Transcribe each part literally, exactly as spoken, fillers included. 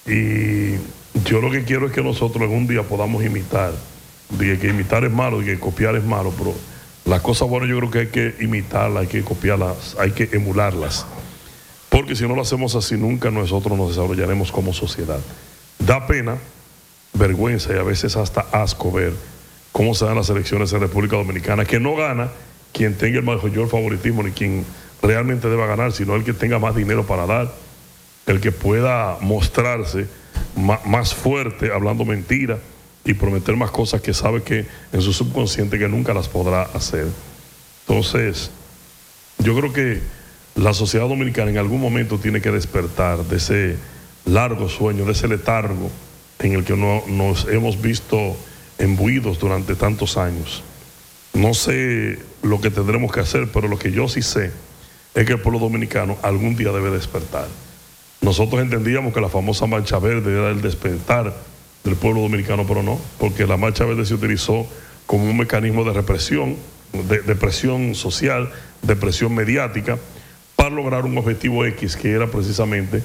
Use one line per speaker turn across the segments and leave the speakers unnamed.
Y yo lo que quiero es que nosotros algún día podamos imitar. Dije que imitar es malo, dije que copiar es malo, pero las cosas buenas yo creo que hay que imitarlas, hay que copiarlas, hay que emularlas. Porque si no lo hacemos así, nunca nosotros nos desarrollaremos como sociedad. Da pena, vergüenza y a veces hasta asco ver cómo se dan las elecciones en República Dominicana, que no gana quien tenga el mayor favoritismo ni quien realmente deba ganar, sino el que tenga más dinero para dar, el que pueda mostrarse más fuerte hablando mentira y prometer más cosas que sabe que en su subconsciente que nunca las podrá hacer. Entonces, yo creo que la sociedad dominicana en algún momento tiene que despertar de ese largo sueño, de ese letargo en el que no, nos hemos visto embuidos durante tantos años. No sé lo que tendremos que hacer, pero lo que yo sí sé es que el pueblo dominicano algún día debe despertar. Nosotros entendíamos que la famosa Marcha Verde era el despertar del pueblo dominicano, pero no, porque la Marcha Verde se utilizó como un mecanismo de represión, de, de presión social, de presión mediática, para lograr un objetivo X, que era precisamente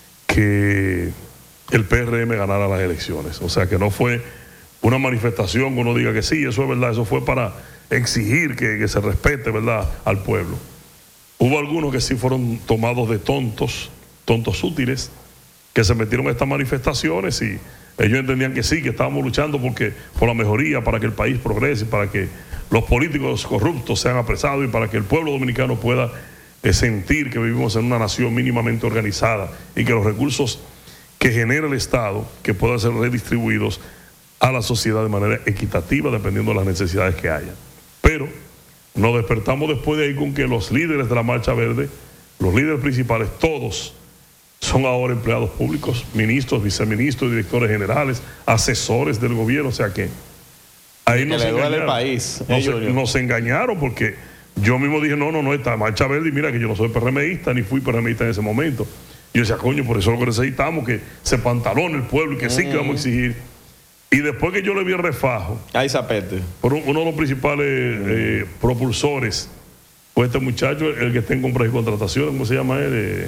que el P R M ganara las elecciones. O sea, que no fue una manifestación que uno diga que sí, eso es verdad, eso fue para exigir que, que se respete, ¿verdad?, al pueblo. Hubo algunos que sí fueron tomados de tontos, tontos útiles, que se metieron a estas manifestaciones y ellos entendían que sí, que estábamos luchando porque, por la mejoría, para que el país progrese, para que los políticos corruptos sean apresados y para que el pueblo dominicano pueda eh, sentir que vivimos en una nación mínimamente organizada y que los recursos que genera el Estado, que puedan ser redistribuidos a la sociedad de manera equitativa, dependiendo de las necesidades que haya. Pero nos despertamos después de ahí con que los líderes de la Marcha Verde, los líderes principales, todos son ahora empleados públicos, ministros, viceministros, directores generales, asesores del gobierno, o sea que ahí nos engañaron, el país, nos, eh, nos engañaron porque yo mismo dije, no, no, no, esta Marcha Verde, y mira que yo no soy PRMista, ni fui PRMista en ese momento. Yo decía, coño, por eso es lo que necesitamos, que se pantalone el pueblo y que mm. sí que vamos a exigir. Y después que yo le vi el refajo,
ahí zapete.
Por uno de los principales mm. eh, propulsores fue este muchacho, el que está en compras y contrataciones, ¿cómo se llama él? Eh,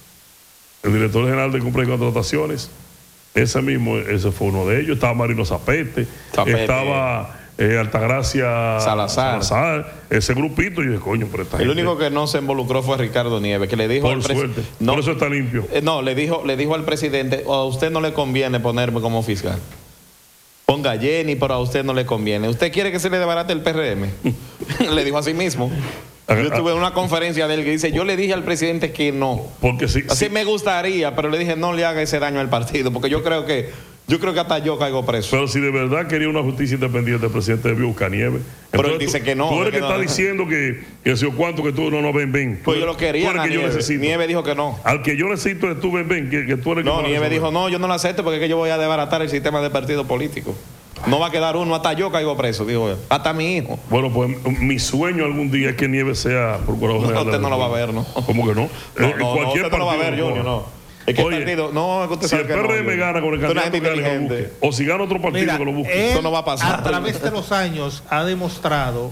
el director general de compras y contrataciones. Ese mismo, ese fue uno de ellos. Estaba Marino Zapete, Zapete. estaba eh, Altagracia
Salazar.
Salazar, ese grupito. Y yo dije, coño, pero esta
El
gente...
único que no se involucró fue Ricardo Nieves, que le dijo
por
al
suerte, no, por eso está limpio.
Eh, no, le dijo, le dijo al presidente, a usted no le conviene ponerme como fiscal. Ponga a Jenny, pero a usted no le conviene. ¿Usted quiere que se le desbarate el P R M? Le dijo a sí mismo. Yo estuve en una conferencia de él que dice, yo le dije al presidente que no.
Porque sí,
Así
sí.
me gustaría, pero le dije, no le haga ese daño al partido, porque yo creo que yo creo que hasta yo caigo preso.
Pero si de verdad quería una justicia independiente, el presidente debió buscar Nieves.
Pero él dice
tú,
que no.
Tú eres que,
que
está
no,
diciendo que, que si o cuánto que tú no, no, ven, ven.
Pues
tú,
yo lo quería,
tú eres que yo necesito.
Nieves dijo que no.
Al que yo necesito es tú, ven, ven, que, que tú eres
No,
que
Nieves dijo, no, yo no lo acepto porque es que yo voy a desbaratar el sistema de partido político. No va a quedar uno, hasta yo caigo preso, digo yo. Hasta mi hijo.
Bueno, pues mi sueño algún día es que Nieves sea procurador
no,
general.
Usted no lo va a ver, ¿no?
¿Cómo que no?
No,
eh,
no,
cualquier
no, usted no lo va a ver, Junior, no. Es que
Oye,
el partido, no, usted
si
sabe
el
que
P R M
no,
gana con el candidato que lo busque, o si gana otro partido
Mira,
que lo busque,
él,
eso no va a pasar.
A través de los años ha demostrado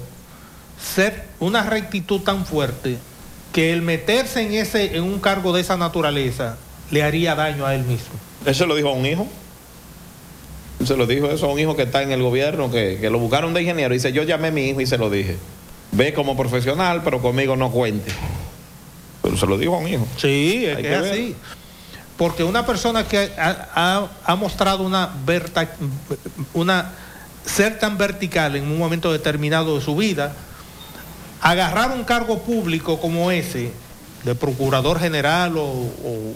ser una rectitud tan fuerte que el meterse en ese en un cargo de esa naturaleza le haría daño a él mismo.
Eso lo dijo a un hijo. Se lo dijo eso a un hijo que está en el gobierno, que, que lo buscaron de ingeniero. Dice, yo llamé a mi hijo y se lo dije. Ve como profesional, pero conmigo no cuente. Pero se lo dijo a un hijo.
Sí, es,
Hay
que
que
es
ver.
así. Porque una persona que ha, ha, ha mostrado una, verta, una ser tan vertical en un momento determinado de su vida, agarrar un cargo público como ese, de procurador general o, o,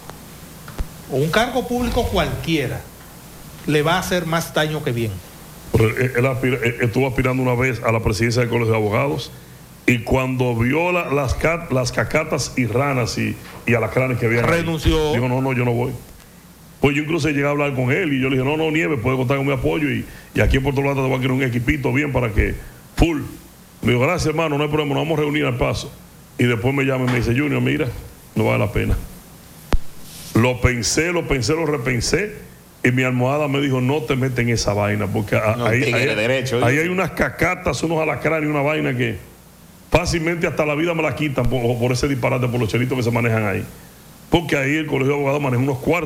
o un cargo público cualquiera, le va a hacer más daño que bien.
Pero él, él, aspira, él estuvo aspirando una vez a la presidencia del Colegio de Abogados y cuando vio la, las, cat, las cacatas y ranas y, y alacranes que había
renunció.
Ahí, dijo, no, no, yo no voy. Pues yo incluso llegué a hablar con él y yo le dije, no, no, Nieves, puede contar con mi apoyo y, y aquí en Puerto Plata te voy a querer un equipito bien para que, full. Me dijo, gracias hermano, no hay problema, nos vamos a reunir al paso. Y después me llama y me dice, Junior, mira, no vale la pena. Lo pensé, lo pensé, lo repensé. Y mi almohada me dijo, no te metes en esa vaina, porque no, ahí, ahí, derecho, ahí hay unas cacatas, unos alacranes y una vaina que fácilmente hasta la vida me la quitan por, por ese disparate, por los chelitos que se manejan ahí. Porque ahí el Colegio de Abogados maneja unos cuartos.